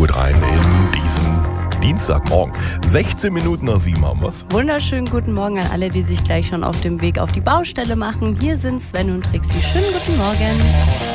gut rein in diesen Dienstagmorgen. 16 Minuten nach 7 haben wir's. Wunderschönen guten Morgen an alle, die sich gleich schon auf dem Weg auf die Baustelle machen. Hier sind Sven und Trixi. Schönen guten Morgen.